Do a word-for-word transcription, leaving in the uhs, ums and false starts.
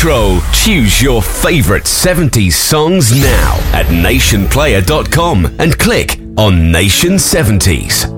control. Choose your favorite seventies songs now at nation player dot com and click on Nation seventies.